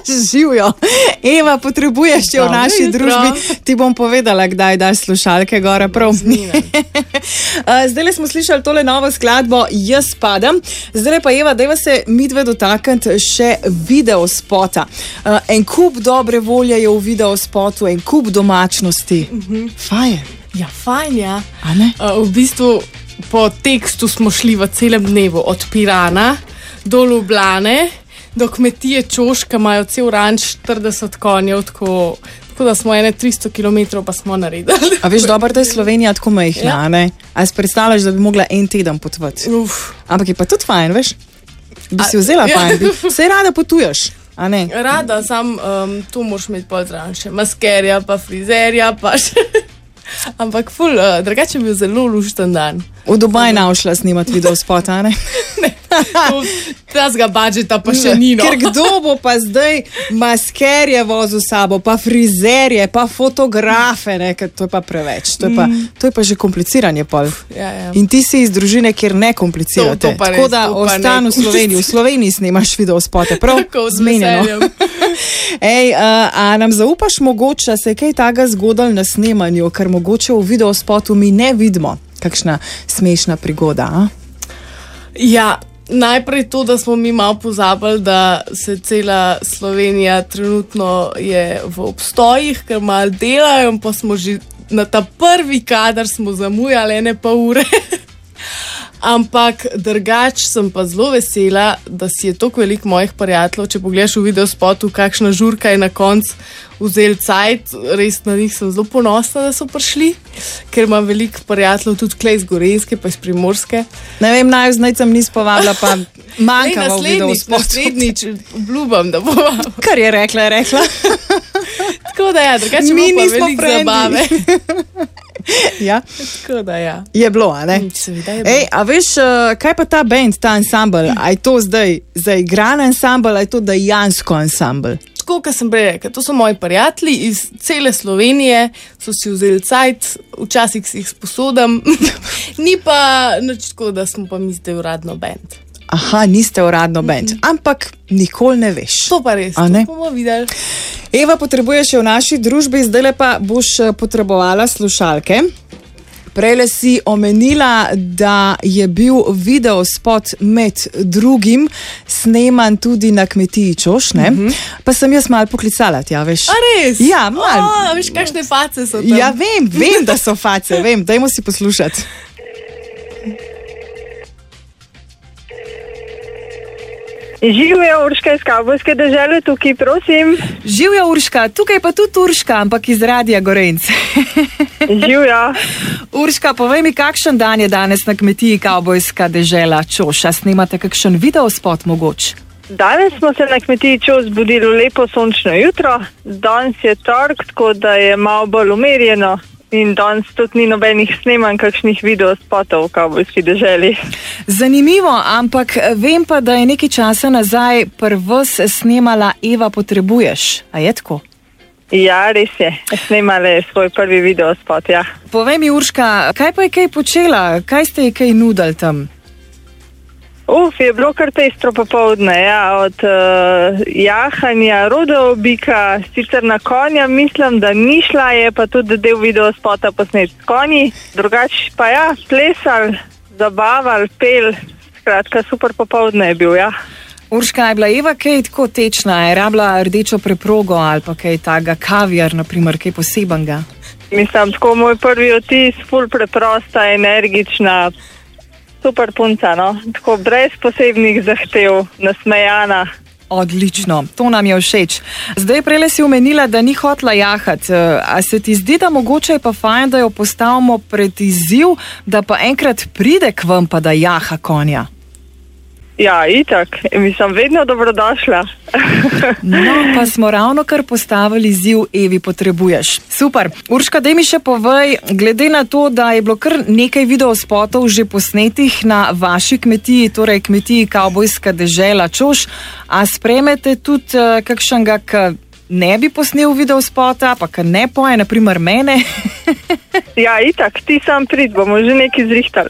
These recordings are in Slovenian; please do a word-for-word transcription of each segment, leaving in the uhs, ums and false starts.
Živijo. Eva, potrebuješ če v naši družbi. Ti bom povedala, kdaj daš slušalke gora prav. Zdaj smo slišali tole novo skladbo Jaz padam. Zdaj pa Eva, dajva se midve dotakniti še videospota. En kup dobre volje je v videospotu, en kup domačnosti. Mhm. Fajn. Ja, fajn, ja. A ne? Uh, v bistvu po tekstu smo šli v celem dnevu od Pirana do Ljubljane, do kmetije Čoš, ki imajo cel ranč štirideset konjev, tako, tako da smo ene tristo kilometrov pa smo naredili. A veš, dobro, da je Slovenija tako majhna, Ja. ne? A si predstavljaš, da bi mogla en teden potovati? Uf. Ampak je pa tudi fajn, veš? Bi A- si vzela ja. fajn, bi vse rada potuješ, a ne? Rada, sam um, tu moraš imeti pol zraven še maskerja, pa frizerja, pa še... Ampak ful, uh, drugače je bil zelo lušten dan. V Dubaj naušla snimati videospota, ne? Tazga budžeta pa še ni, no. Ker kdo bo pa zdaj maskerje vozil s sabo, pa frizerje, pa fotografe, ne? Ker to je pa preveč. To je pa, to je pa že kompliciranje pol. Ja, ja. In ti si iz družine, kjer ne komplicirate. To- to pa res, Tako da to pa ostan ne v Sloveniji. V Sloveniji snimaš videospote. Prav Tako, z zmenjeno. veseljem. Ej, a, a nam zaupaš mogoče, se je kaj taga zgodilo na snemanju, ker mogoče v videospotu mi ne vidimo. Kakšna smešna prigoda, a? Ja, najprej to, da smo mi malo pozabili, da se cela Slovenija trenutno je v obstojih, ker malo delajo, pa smo že na ta prvi kader smo zamujali ene pa ure. Ampak drugač sem pa zelo vesela, da si je toliko veliko mojih prijateljev, če pogledaš v videospotu, kakšna žurka je na koncu vzeli cajt, res na njih sem zelo ponosna, da so prišli, ker imam veliko prijateljev tudi klej iz Gorenjske, pa iz Primorske. Ne vem, naj znajcem nis povabila, pa manjka v naslednjič, videospotu. naslednjič, obljubam, da bova. Kar je rekla, je rekla. Tako da ja, drugače Mi imam pa nismo veliko frendi. zabave. Ja, Tako da ja. je bilo, a ne? Seveda je bilo. Ej, a veš, uh, kaj pa ta band, ta ansambl? A je to zdaj zaigran ansambl, a je to dejansko ansambl? Tako, kot sem prej rekel, to so moji prijatelji iz cele Slovenije, so si vzeli cajt, včasih si jih sposodam, ni pa nič tako, da smo pa mi zdaj uradno band. Aha, niste uradno band, ampak nikoli ne veš. To pa res, A to ne? bomo videli. Eva, potrebuješ še v naši družbi, zdaj pa boš eh, potrebovala slušalke. Prejle si omenila, da je bil videospot med drugim sneman tudi na kmetiji Čoš, ne? Mm -hmm. Pa sem jaz malo poklicala, tja, veš. A res? Ja, malo. A, veš, kakšne face so tam. Ja, vem, vem, da so face, vem, dajmo si poslušati. Živijo Urška iz Kavbojske dežele, tukaj prosim. Živjo Urška, tukaj pa tudi Urška, ampak iz Radia Gorenc. Živijo. Urška, povej mi, kakšen dan je danes na kmetiji Kavbojska dežela Čoša? Snemate kakšen videospot mogoč? Danes smo se na kmetiji Čos zbudili v lepo sončno jutro. Danes je tork, tako da je malo bolj umirjeno. In danes tudi ni nobenih snemanj kakšnih videospotov v Kavbojski deželi. Zanimivo, ampak vem pa, da je nekaj časa nazaj prvs snemala Eva Potrebuješ. A je tako? Ja, res je. Snemala je svoj prvi videospot, ja. Povej mi, Urška, kaj pa je kaj počela? Kaj ste ji kaj nudili tam? Uf, je bilo kar pestro popoldne, ja, od uh, jahanja, rodov bika, sicer na konja, mislim, da ni šla, je pa tudi del videospota posnet s konji, drugač pa ja, plesal, zabaval, pel, skratka, super popoldne je bil, ja. Urška, je bila Eva kaj tako tečna? Je rabila rdečo preprogo ali pa kaj taga kaviar, naprimer, kaj posebenega? Mislim, tako moj prvi otis, ful preprosta, energična, super punca, no, tako brez posebnih zahtev, nasmejana. Odlično, to nam je všeč. Zdaj prele si omenila, da ni hotla jahati. A se ti zdi, da mogoče je pa fajn, da jo postavimo pred izziv, da pa enkrat pride k vam pa da jaha konja? Ja, itak, mislim, vedno dobrodošla. No, pa smo ravno kar postavili izziv Evi Potrebuješ. Super. Urška, daj mi še povej, glede na to, da je bilo kar nekaj videospotov že posnetih na vaši kmetiji, torej kmetiji Kavbojska dežela Čoš, a spremete tudi uh, kakšnega k ne bi posnel video spota, pa kar ne poje, naprimer mene. Ja, itak, ti sam prid, bomo že nekaj zrihtali.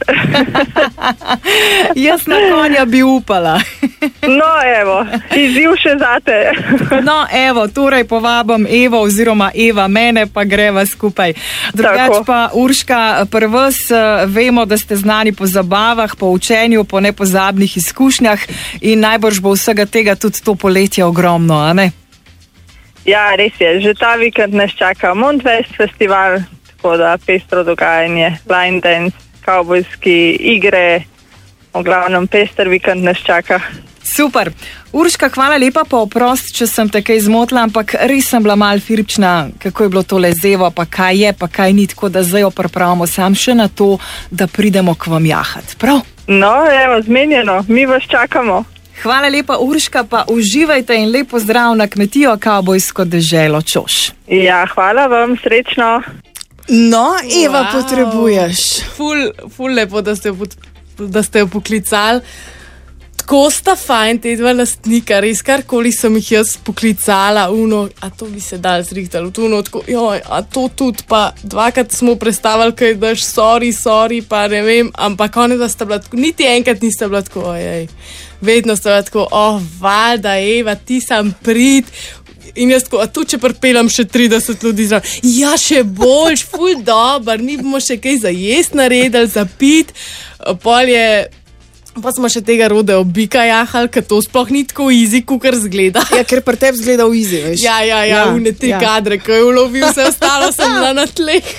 Jaz na konja bi upala. No, evo, izziv še zate. No, evo, torej povabim Evo oziroma Eva mene, pa greva skupaj. Drugač pa, Urška, prvs vemo, da ste znani po zabavah, po učenju, po nepozabnih izkušnjah in najbrž bo vsega tega tudi to poletje ogromno, a ne? Ja, res je, že ta vikend nas čaka Montfest festival, tako da pestro dogajanje, line dance, kavbojski igre, v glavnem pester vikend nas čaka. Super. Urška, hvala lepa, pa oprost, če sem te kaj zmotila, ampak res sem bila mal firpčna, kako je bilo tole zevo, pa kaj je, pa kaj ni, tako da zdaj jo pripravimo sam še na to, da pridemo k vam jahat. Prav? No, evo, zmenjeno, mi vas čakamo. Hvala lepa, Urška, pa uživajte in lepo zdrav na kmetijo Kavbojsko deželo Čoš. Ja, hvala vam, srečno. No, Eva, Wow. potrebuješ. Ful, ful lepo, da ste, jo pot- da ste jo poklicali. Tako sta fajn te dva lastnika, res karkoli sem jih jaz poklicala, uno, a to bi se dal zrihtali, uno, tako, joj, a to tudi, pa dvakrat smo prestavili, kaj daš, sorry, sorry, pa ne vem, ampak one da sta bila tako, niti enkrat nista bila tako, ojej, vedno sta bila tako, oh, valjda, Eva, ti sam prid. In jaz tako, a tu če pripeljem še trideset ljudi zraven, ja, še boljš, ful dober, mi bomo še kaj za jest naredili, za pit, pol je, pa smo še tega rodeo bika jahali, ker to sploh ni tako easy, kukar zgleda. Ja, ker pri tebi zgleda v izi, veš. Ja, ja, ja, une tri ja. kadre, ko je ulovil, vse ostalo sem bila na tleh.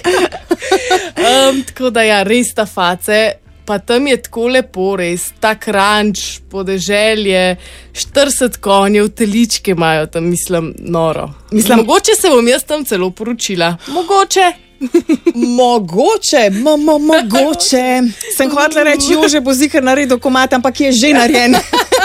Um, tako da ja, res ta face. Pa tam je tako lepo, res, tak ranč, podeželje, štirideset konjev, teličke imajo tam, mislim, noro. Mislim- Mogoče se bom jaz tam celo poročila. Mogoče. Mogoče, mo, mo, mogoče. Sem hotela reči, Jože bo zikar naredil komad, ampak je že narejen.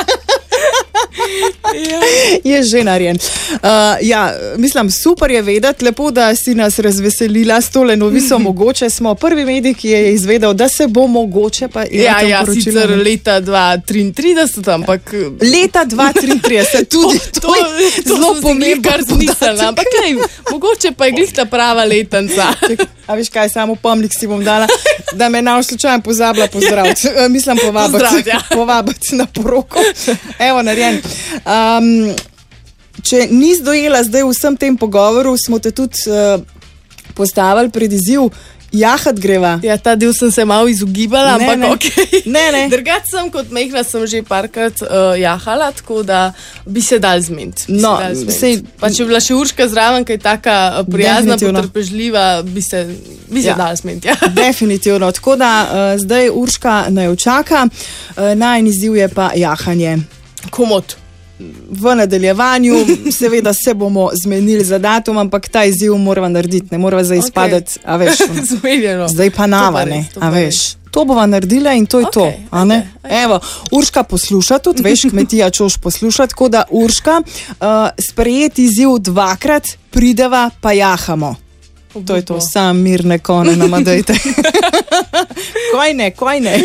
Ja. Je že narejen. Uh, ja, mislim, super je vedeti, lepo, da si nas razveselila s tole novico. Mogoče smo prvi medij, ki je izvedel, da se bo mogoče pa Ja, ja, sicer leta dva tisoč triintrideset, ampak Leta dva tisoč triintrideset, tudi to, to, je to zelo sem si glih pomembno. kar zmislila, ampak lej, mogoče pa je glih ta prava letenca. A veš kaj, samo pomnik si bom dala, da me na slučajem pozabila pozdraviti. Eh, Mislim povabiti, Pozdraviti, ja. povabiti na poroko. Evo, narejen. Um, če nisi dojela zdaj v vsem tem pogovoru, smo te tudi uh, postavili pred izziv, jahat greva. Ja, ta del sem se malo izogibala, Ne, ampak ne. ok. Ne, ne. Drugač sem kot mehna, sem že parkrat uh, jahala, tako da bi se dal zmeniti. bi se No, dal zmeniti. sej- Pa če bi bila še Urška zraven, kaj taka uh, prijazna, Definitivno. potrpežljiva, bi se, bi se Ja. dal zmeniti. Ja. Definitivno. Tako da uh, zdaj Urška naj čaka, uh, najin izziv je pa jahanje. Komot. V nadaljevanju, seveda se bomo zmenili za datum, ampak ta izziv moramo narediti, ne moramo zdaj Ok. izpadati, a veš. Zmenjeno. Zdaj pa To nava, pa ne, res, to a pa veš. res. To bova naredila in to je Ok, to, a ne? ajde, ajde. Evo, Urška posluša tudi, veš, kmetija Čoš posluša, tako da Urška, uh, sprejeti izziv dvakrat, prideva pa jahamo. To je to, sam mirne kone nama dajte. Koj ne, koj ne.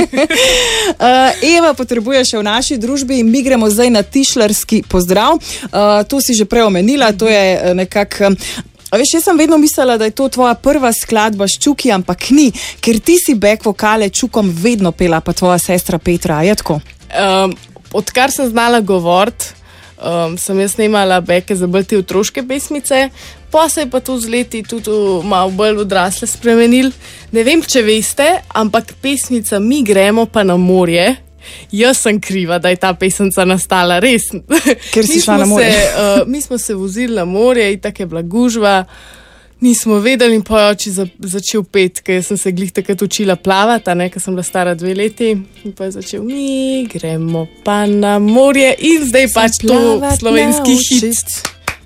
Uh, Eva potrebuje še v naši družbi in mi gremo zdaj na tišlarski pozdrav. Uh, to si že prej omenila, to je eh, nekako... A veš, jaz sem vedno mislila, da je to tvoja prva skladba s Čuki, ampak ni, ker ti si back vokale Čukom vedno pela, pa tvoja sestra Petra, je tako? Um, odkar sem znala govoriti, um, sem jaz snemala beke za bolj te otroške pesmice, pa se je pa to z leti tudi v malo bolj odrasle spremenil. Ne vem, če veste, ampak pesmica Mi gremo pa na morje. Jaz sem kriva, da je ta pesemca nastala, res. Ker si Mi šla smo na morje. Se, uh, mi smo se vozili na morje in tako je bila gužva. Nismo vedeli in pa je oči za, začel pet, ker sem se glih takrat učila plavati, a ne, ker sem bila stara dve leti. In pa je začel, mi gremo pa na morje in zdaj pač to slovenski hit.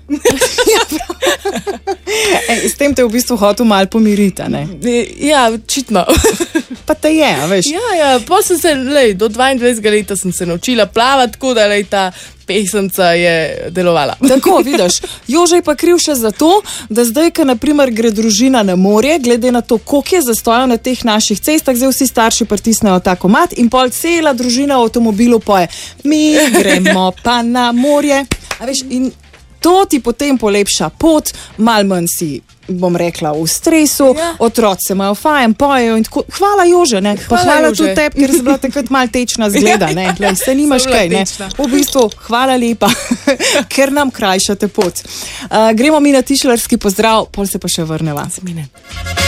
Ej, s tem te v bistvu hotel malo pomiriti, a ne? Ja, očitno. Pa te je, a veš. Ja, ja, pa sem se, lej, do dvaindvajsetega leta sem se naučila plavati, tako da lej, ta pesemca je delovala. Tako, vidiš, Jože je pa kriv še za to, da zdaj, ko naprimer gre družina na morje, glede na to, koliko je zastojev na teh naših cestah, zdaj vsi starši pritisnejo ta komad in pol cela družina v avtomobilu poje, mi gremo pa na morje. A veš, in To ti potem polepša pot, mal manj si, bom rekla, v stresu, ja. Otroci imajo fajn, pojejo in tako. Hvala Jože, ne? Pa hvala, hvala tudi tebi, ker si bila takrat mal tečna zgleda, ne? Lej, se nimaš kaj, ne? V bistvu, hvala lepa, ker nam krajšate pot. Uh, gremo mi na tišlarski pozdrav, pol se pa še vrneva. Zmine.